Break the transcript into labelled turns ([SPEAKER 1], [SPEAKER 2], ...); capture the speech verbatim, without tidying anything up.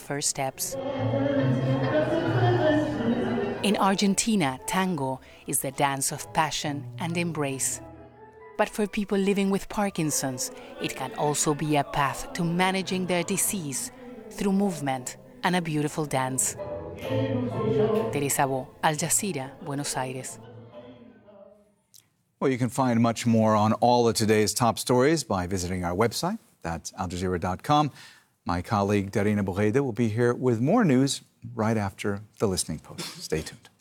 [SPEAKER 1] first steps. In Argentina, tango is the dance of passion and embrace. But for people living with Parkinson's, it can also be a path to managing their disease through movement and a beautiful dance. Teresa Bo, Al Jazeera, Buenos Aires.
[SPEAKER 2] Well, you can find much more on all of today's top stories by visiting our website. That's al jazeera dot com. My colleague Darina Borreda will be here with more news right after the Listening Post. Stay tuned.